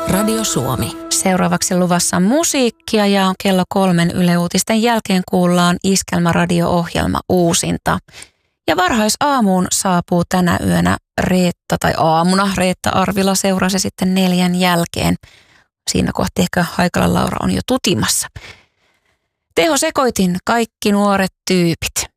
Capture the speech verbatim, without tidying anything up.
Radio Suomi. Seuraavaksi luvassa musiikkia ja kello kolmen Yle Uutisten jälkeen kuullaan Iskelmäradio-ohjelma uusinta. Ja varhaisaamuun saapuu tänä yönä Reetta, tai aamuna Reetta Arvila seurasi sitten neljän jälkeen. Siinä kohti ehkä Haikalan Laura on jo tutimassa. Teho sekoitin, kaikki nuoret tyypit.